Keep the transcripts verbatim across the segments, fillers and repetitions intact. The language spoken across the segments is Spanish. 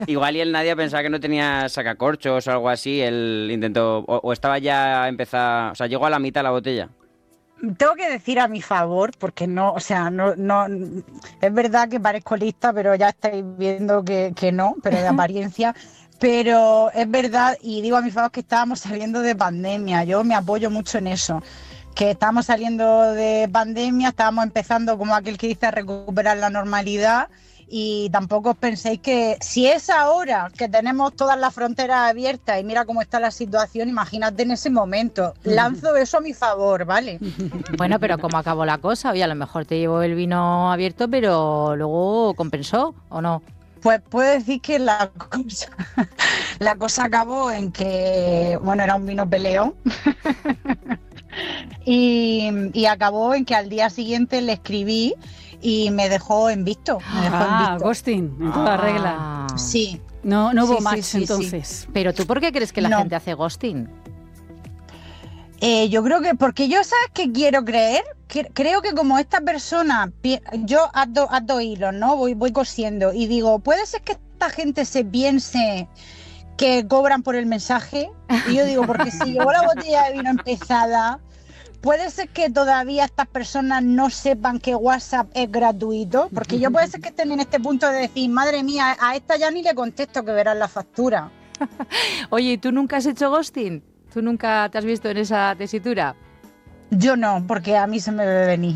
igual y el Nadia pensaba que no tenía sacacorchos o algo así, él intentó, o, o estaba ya empezada, o sea, llegó a la mitad la botella. Tengo que decir a mi favor, porque no, o sea, no, no, es verdad que parezco lista, pero ya estáis viendo que, que no, pero de apariencia. Pero es verdad, y digo a mi favor que estábamos saliendo de pandemia, yo me apoyo mucho en eso, que estábamos saliendo de pandemia, estábamos empezando como aquel que dice a recuperar la normalidad. Y tampoco os penséis que si es ahora que tenemos todas las fronteras abiertas y mira cómo está la situación, imagínate en ese momento. Lanzo eso a mi favor, ¿vale? Bueno, pero ¿cómo acabó la cosa? Oye, a lo mejor te llevó el vino abierto, pero luego compensó, ¿o no? Pues puedo decir que la cosa, la cosa acabó en que, bueno, era un vino peleón. y, y acabó en que al día siguiente le escribí y me dejó en visto. Me dejó ah, en visto. ghosting, en toda Ah. regla. Sí. No, no hubo Sí, match sí, sí, entonces. sí. Pero ¿tú por qué crees que la No. gente hace ghosting? Eh, yo creo que, porque yo, ¿sabes qué quiero creer? Que, creo que como esta persona, pi- yo ato, ato hilos, ¿no? Voy, voy cosiendo y digo, ¿puede ser que esta gente se piense que cobran por el mensaje? Y yo digo, porque si llevo la botella de vino empezada, puede ser que todavía estas personas no sepan que WhatsApp es gratuito, porque yo puede ser que estén en este punto de decir, madre mía, a esta ya ni le contesto que verán la factura. Oye, ¿tú nunca has hecho ghosting? ¿Tú nunca te has visto en esa tesitura? Yo no, porque a mí se me debe venir.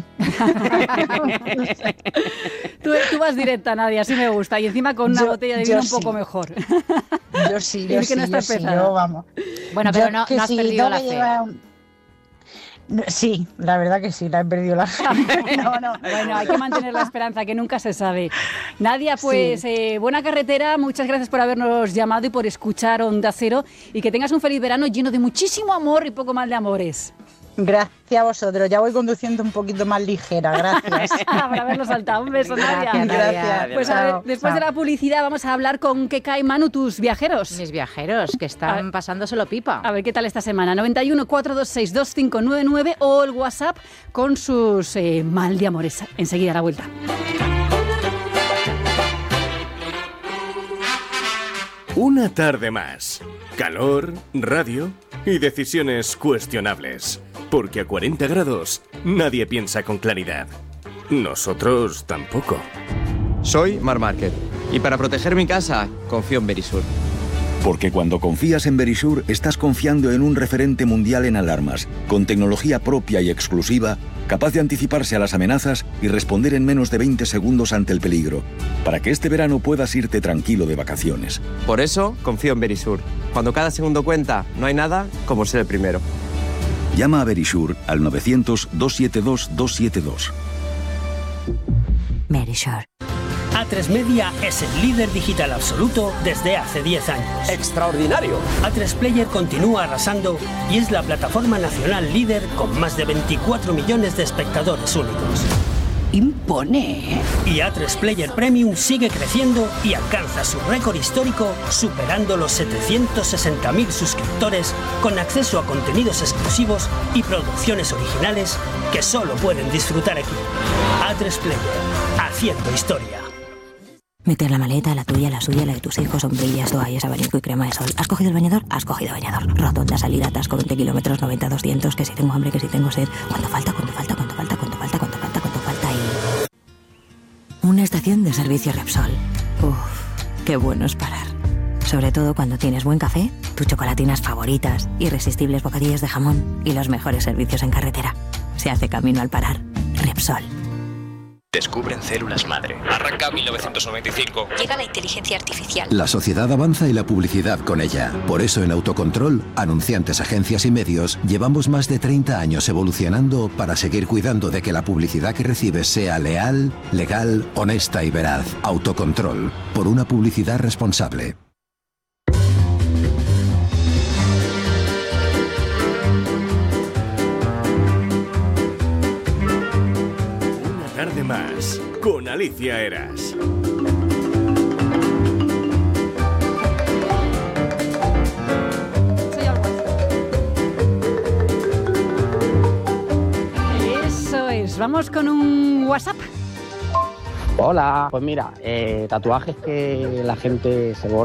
Tú, tú vas directa, Nadia, así me gusta. Y encima con una Yo- botella de yo vino un sí. poco mejor. Yo sí, Y yo que sí, no yo estás sí, pesada. yo, vamos. Bueno, Yo pero no, que no has sí, perdido tengo la que fe. llevar un- Sí, la verdad que sí, la he perdido la fe. No, no. Bueno, hay que mantener la esperanza, que nunca se sabe. Nadia, pues Sí. eh, buena carretera, muchas gracias por habernos llamado y por escuchar Onda Cero, y que tengas un feliz verano lleno de muchísimo amor y poco más de amores. Gracias a vosotros, ya voy conduciendo un poquito más ligera, gracias. Por haberlo saltado. Un beso, Nadia. Gracias, Nadia. Gracias. Pues a ver, Chao, después de chao. la publicidad vamos a hablar con Keka y Manu, tus viajeros. Mis viajeros, que A están ver. pasándoselo pipa. A ver qué tal esta semana. noventa y uno, cuatrocientos veintiséis, veinticinco noventa y nueve o el WhatsApp con sus eh, mal de amores. Enseguida a la vuelta. Una tarde más. Calor, radio y decisiones cuestionables. Porque a cuarenta grados nadie piensa con claridad. Nosotros tampoco. Soy Mar Márquez y para proteger mi casa confío en Verisur. Porque cuando confías en Verisur, estás confiando en un referente mundial en alarmas, con tecnología propia y exclusiva, capaz de anticiparse a las amenazas y responder en menos de veinte segundos ante el peligro, para que este verano puedas irte tranquilo de vacaciones. Por eso confío en Verisur. Cuando cada segundo cuenta, no hay nada como ser el primero. Llama a Verisur al novecientos, doscientos setenta y dos, doscientos setenta y dos. Verisur. A tres Media es el líder digital absoluto desde hace diez años. ¡Extraordinario! A tres Player continúa arrasando y es la plataforma nacional líder con más de veinticuatro millones de espectadores únicos. Impone. Y A tres Player Premium sigue creciendo y alcanza su récord histórico superando los setecientos sesenta mil suscriptores con acceso a contenidos exclusivos y producciones originales que solo pueden disfrutar aquí. A tres Player, haciendo historia. Meter la maleta, la tuya, la suya, la de tus hijos, sombrillas, toallas, abanico y crema de sol. ¿Has cogido el bañador? Has cogido bañador. Rotonda, salida, atasco, veinte kilómetros, noventa, doscientos, que si tengo hambre, que si tengo sed. ¿Cuánto falta? ¿Cuánto falta? ¿Cuánto falta? ¿Cuánto falta? ¿Cuánto falta? ¿Cuánto falta? Y... una estación de servicio Repsol. Uf, qué bueno es parar. Sobre todo cuando tienes buen café, tus chocolatinas favoritas, irresistibles bocadillos de jamón y los mejores servicios en carretera. Se hace camino al parar. Repsol. Descubren células madre. Arranca mil novecientos noventa y cinco. Llega la inteligencia artificial. La sociedad avanza y la publicidad con ella. Por eso en Autocontrol, anunciantes, agencias y medios, llevamos más de treinta años evolucionando para seguir cuidando de que la publicidad que recibes sea leal, legal, honesta y veraz. Autocontrol, por una publicidad responsable. Tarde más con Alicia Eras. Eso es. Vamos con un WhatsApp. Hola, pues mira, eh, tatuajes que la gente se borra